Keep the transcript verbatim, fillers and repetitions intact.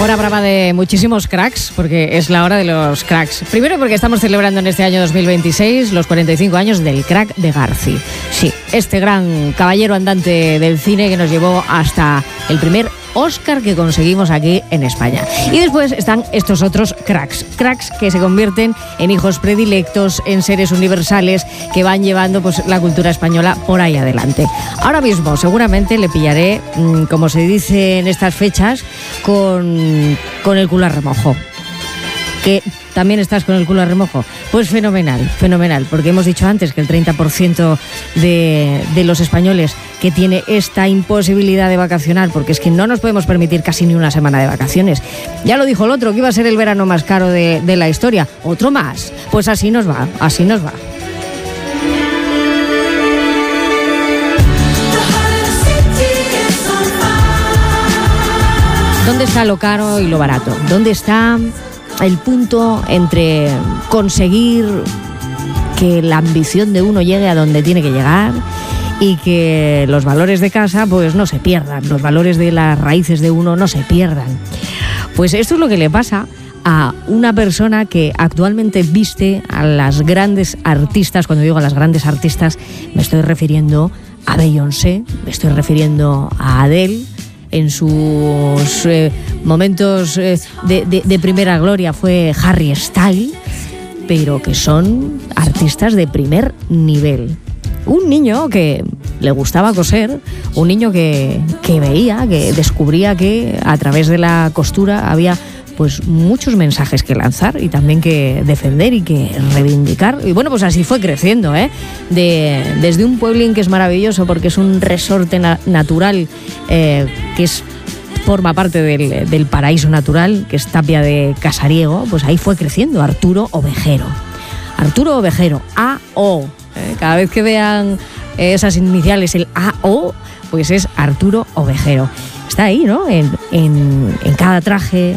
Hora brava de muchísimos cracks, porque es la hora de los cracks. Primero porque estamos celebrando en este año dos mil veintiséis los cuarenta y cinco años del crack de Garci. Sí, este gran caballero andante del cine que nos llevó hasta el primer Oscar que conseguimos aquí en España. Y después están estos otros cracks, cracks que se convierten en hijos predilectos, en seres universales que van llevando pues la cultura española por ahí adelante. Ahora mismo seguramente le pillaré, mmm, como se dice en estas fechas, con, con el culo a remojo. ¿Que también estás con el culo a remojo? Pues fenomenal, fenomenal, porque hemos dicho antes que el treinta por ciento de, de los españoles que tiene esta imposibilidad de vacacionar, porque es que no nos podemos permitir casi ni una semana de vacaciones. Ya lo dijo el otro, que iba a ser el verano más caro de, de la historia. Otro más. Pues así nos va, así nos va. ¿Dónde está lo caro y lo barato? ¿Dónde está el punto entre conseguir que la ambición de uno llegue a donde tiene que llegar y que los valores de casa pues no se pierdan, los valores de las raíces de uno no se pierdan? Pues esto es lo que le pasa a una persona que actualmente viste a las grandes artistas. Cuando digo a las grandes artistas me estoy refiriendo a Beyoncé, me estoy refiriendo a Adele. En sus eh, momentos eh, de, de, de primera gloria fue Harry Styles, pero que son artistas de primer nivel. Un niño que le gustaba coser, un niño que, que veía, que descubría que a través de la costura había pues muchos mensajes que lanzar y también que defender y que reivindicar. Y bueno, pues así fue creciendo, ¿eh? De, desde un pueblín que es maravilloso porque es un resorte na- natural eh, que es forma parte del, del paraíso natural, que es Tapia de Casariego. Pues ahí fue creciendo Arturo Ovejero. Arturo Ovejero, A O. ¿eh? Cada vez que vean esas iniciales, el A O, pues es Arturo Ovejero. Está ahí, ¿no? En, en, en cada traje,